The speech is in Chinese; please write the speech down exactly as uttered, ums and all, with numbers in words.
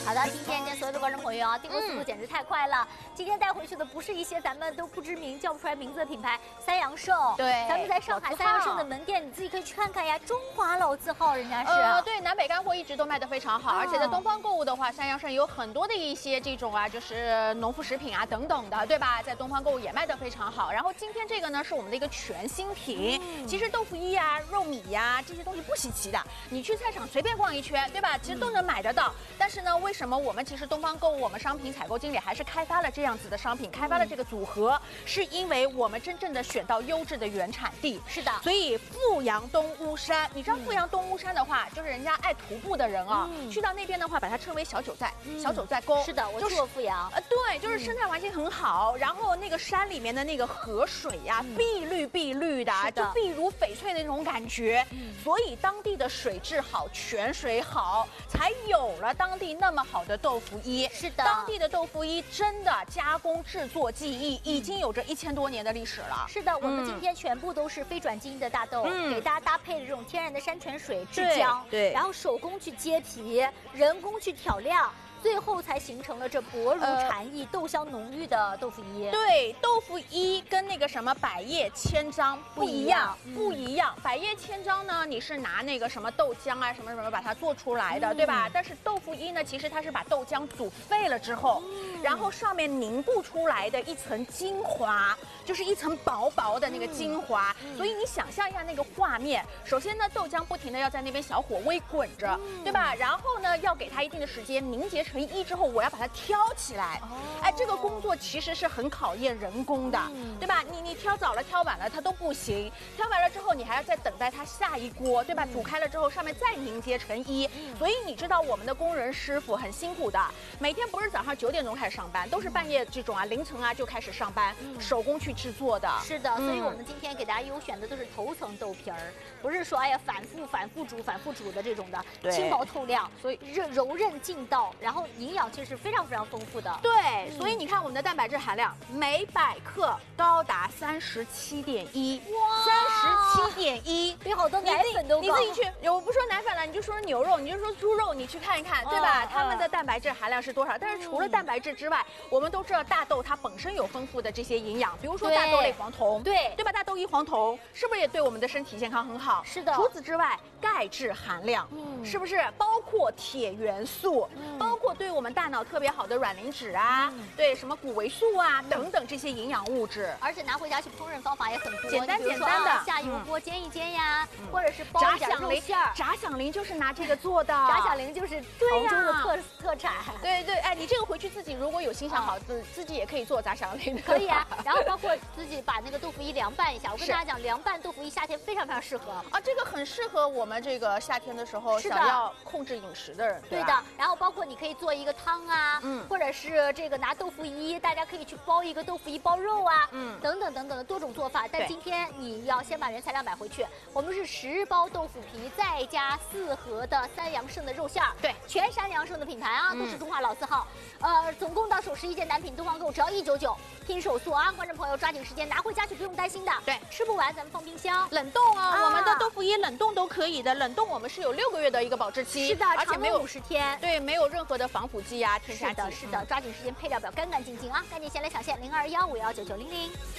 好的，今天跟所有的观众朋友啊，订购速度简直太快了。今天带回去的不是一些咱们都不知名、叫不出来名字的品牌，三阳盛。 对， 咱们在上海三阳盛的门店，你自己可以去看看呀。中华老字号，人家是。呃， 对，南北干货一直都卖得非常好，而且在东方购物的话，三阳盛有很多的一些这种啊，就是农副食品啊等等的，对吧？在东方购物也卖得非常好。然后今天这个呢，是我们的一个全新品。嗯、其实豆腐衣啊、肉米呀、啊、这些东西不稀奇的，你去菜场随便逛一圈，对吧？其实都能买得到。嗯、但是呢，为什么我们其实东方购物我们商品采购经理还是开发了这样子的商品，开发了这个组合，嗯、是因为我们真正的选到优质的原产地。 是的， 所以富阳东乌山，你知道富阳东乌山的话，就是人家爱徒步的人啊，嗯、去到那边的话，把它称为小九寨，嗯、小九寨沟。 是的，我去过富阳。 呃，对，就是生态环境很好，然后那个山里面的那个河水呀，嗯、碧绿碧绿的，就碧如翡翠的那种感觉。嗯、所以当地的水质好，泉水好，才有了当地那么好的豆腐衣。 是的， 当地的豆腐衣真的加工制作技艺已经有着一千多年的历史了。 是的，我们今天全部都是非转基因的大豆，嗯、给大家搭配的这种天然的山泉水制浆， 对， 然后手工去揭皮，人工去挑亮。最后才形成了这薄如蝉翼、呃、豆香浓郁的豆腐衣。 对，豆腐衣跟那个什么百叶千张不一样，不一样。嗯、百叶千张呢，你是拿那个什么豆浆啊，什么什么把它做出来的，嗯、对吧？但是豆腐衣呢，其实它是把豆浆煮沸了之后，嗯、然后上面凝固出来的一层精华，就是一层薄薄的那个精华。嗯、所以你想象一下那个画面，首先呢，豆浆不停的要在那边小火微滚着，嗯、对吧？然后呢，要给它一定的时间凝结成衣之后，我要把它挑起来。哦、哎，这个工作其实是很考验人工的，嗯、对吧？你你挑早了、挑晚了，它都不行。挑完了之后，你还要再等待它下一锅，对吧？嗯、煮开了之后，上面再凝结成衣。嗯、所以你知道我们的工人师傅很辛苦的，每天不是早上九点钟开始上班，都是半夜这种啊凌晨啊就开始上班，嗯、手工去制作的。 是的，所以我们今天给大家优选的都是头层豆皮儿，不是说哎呀反复反复煮、反复煮的这种的，轻薄透亮，所以柔柔韧劲道，然后营养其实是非常非常丰富的。 对，嗯、所以你看我们的蛋白质含量每百克高达三十七点一，哇，三十七点一， 比好多奶粉都高。 你自己去，我不说奶粉了，你就说牛肉，你就说猪肉，你去看一看，对吧？它们的蛋白质含量是多少？但是除了蛋白质之外，我们都知道大豆它本身有丰富的这些营养，比如说大豆类黄酮， 对对吧？大豆异黄酮是不是也对我们的身体健康很好？ 是的。 除此之外，钙质含量，嗯，是不是包括铁元素，嗯、包括对我们大脑特别好的卵磷脂啊，嗯、对什么谷维素啊、嗯、等等这些营养物质， 而且拿回家去烹饪方法也很多， 简单简单的， 下油锅煎一煎呀，嗯、或者是包一点肉馅儿。 炸响铃就是拿这个做的， 炸响铃就是杭州的特特产。 对对，哎，你这个回去自己如果有心想好，自、嗯、自己也可以做炸响铃的。 可以啊，然后包括自己把那个豆腐衣凉拌一下。我跟大家讲，凉拌豆腐衣夏天非常非常适合啊，这个很适合我们这个夏天的时候想要控制饮食的人。 对的，然后包括你可以做一个汤啊，嗯，或者是这个拿豆腐衣，大家可以去包一个豆腐衣包肉啊，嗯，等等等等的多种做法。但今天你要先把原材料买回去，我们是十包豆腐皮，再加四盒的三阳盛的肉馅儿， 对， 全三阳盛的品牌啊，都是中华老字号。呃，总共到手十一件单品，东方购只要一九九，拼手速啊！观众朋友抓紧时间拿回家去，不用担心的。 对， 吃不完咱们放冰箱冷冻啊，啊我们的豆腐衣冷冻都可以的，冷冻我们是有六个月的一个保质期， 是的， 而且没有五十天， 对，没有任何的防腐剂啊、添加剂。 是的，是的，抓紧时间，配料表干干净净啊！赶紧先来抢线零二幺五幺九九零零。